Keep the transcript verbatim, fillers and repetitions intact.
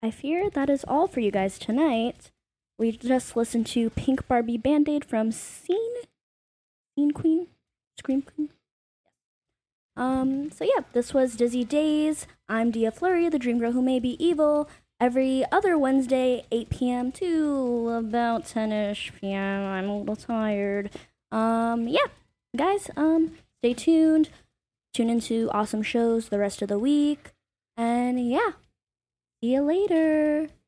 I fear that is all for you guys tonight. We just listened to Pink Barbie Band-Aid from Scene, Scene Queen, Scream Queen. Um, so yeah, this was Dizzy Days. I'm Dia Flurry, the dream girl who may be evil. Every other Wednesday, eight p.m. to about ten-ish p.m. I'm a little tired. Um, yeah, guys, um, stay tuned. Tune into awesome shows the rest of the week. And yeah, see you later.